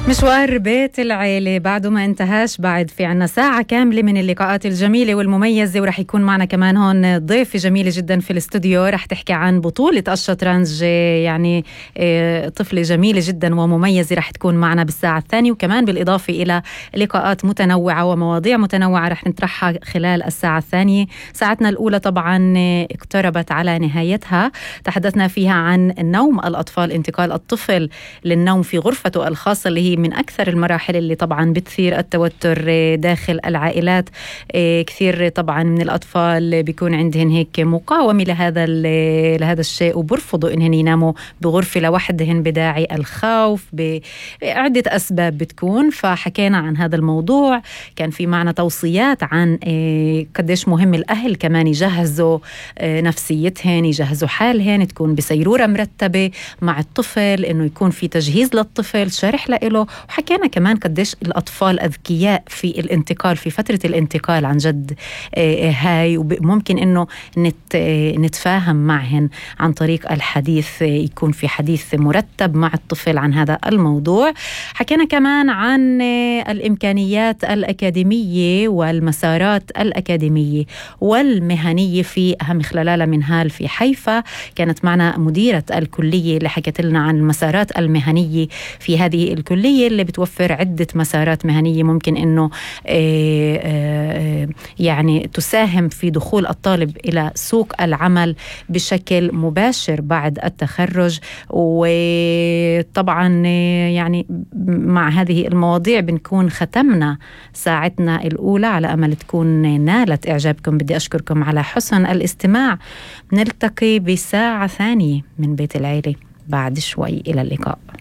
مشوار بيت العيلة بعده ما انتهاش، بعد في عنا ساعة كاملة من اللقاءات الجميلة والمميزة، ورح يكون معنا كمان هون ضيفة جميلة جدا في الاستوديو رح تحكي عن بطولة الشطرنج. يعني طفلة جميلة جدا ومميزة رح تكون معنا بالساعة الثانية، وكمان بالإضافة إلى لقاءات متنوعة ومواضيع متنوعة رح نطرحها خلال الساعة الثانية. ساعتنا الأولى طبعا اقتربت على نهايتها، تحدثنا فيها عن نوم الأطفال، انتقال الطفل للنوم في غرفته الخاصة اللي هي من أكثر المراحل اللي طبعا بتثير التوتر داخل العائلات. كثير طبعا من الأطفال بيكون عندهم هيك مقاومة لهذا الشيء، وبرفضوا إنهم يناموا بغرفة لوحدهم بداعي الخوف بعدة أسباب بتكون. فحكينا عن هذا الموضوع، كان في معنا توصيات عن قديش مهم الأهل كمان يجهزوا نفسيتهم، يجهزوا حالهم، تكون بسيرورة مرتبة مع الطفل، إنه يكون في تجهيز للطفل، شرح له. وحكينا كمان قديش الأطفال أذكياء في الانتقال، في فترة الانتقال عن جد هاي، وممكن إنه نتفاهم معهن عن طريق الحديث، يكون في حديث مرتب مع الطفل عن هذا الموضوع. حكينا كمان عن الإمكانيات الأكاديمية والمسارات الأكاديمية والمهنية في أهم خلالة منهال في حيفا. كانت معنا مديرة الكلية اللي حكت لنا عن المسارات المهنية في هذه الكلية اللي بتوفر عدة مسارات مهنية ممكن إنه يعني تساهم في دخول الطالب إلى سوق العمل بشكل مباشر بعد التخرج. وطبعا يعني مع هذه المواضيع بنكون ختمنا ساعتنا الأولى، على أمل تكون نالت إعجابكم. بدي أشكركم على حسن الاستماع. نلتقي بساعة ثانية من بيت العيلة بعد شوي، إلى اللقاء.